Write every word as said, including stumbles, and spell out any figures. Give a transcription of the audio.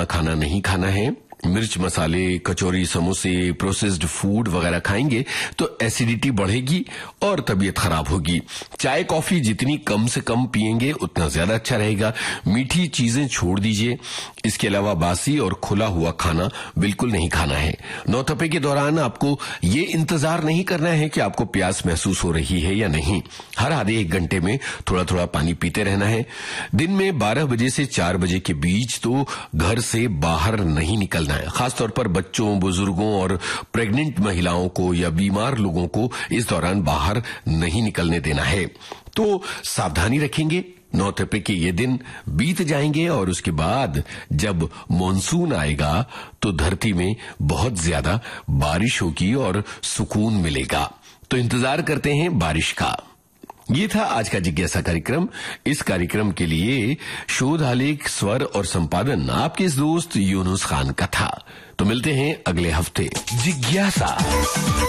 तलना खाना नहीं खाना है। मिर्च मसाले, कचौरी, समोसे, प्रोसेस्ड फूड वगैरह खाएंगे तो एसिडिटी बढ़ेगी और तबीयत खराब होगी। चाय कॉफी जितनी कम से कम पिएंगे उतना ज्यादा अच्छा रहेगा। मीठी चीजें छोड़ दीजिए। इसके अलावा बासी और खुला हुआ खाना बिल्कुल नहीं खाना है। नौतपे के दौरान आपको ये इंतजार नहीं करना है कि आपको प्यास महसूस हो रही है या नहीं। हर आधे एक घंटे में थोड़ा थोड़ा पानी पीते रहना है। दिन में बारह बजे से चार बजे के बीच तो घर से बाहर नहीं निकलना है। खासतौर पर बच्चों, बुजुर्गों और प्रेग्नेंट महिलाओं को या बीमार लोगों को इस दौरान बाहर नहीं निकलने देना है। तो सावधानी रखेंगे। नौतपे के ये दिन बीत जाएंगे और उसके बाद जब मॉनसून आएगा तो धरती में बहुत ज्यादा बारिश होगी और सुकून मिलेगा। तो इंतजार करते हैं बारिश का। ये था आज का जिज्ञासा कार्यक्रम। इस कार्यक्रम के लिए शोध आलेख, स्वर और संपादन आपके इस दोस्त यूनुस खान का था। तो मिलते हैं अगले हफ्ते। जिज्ञासा।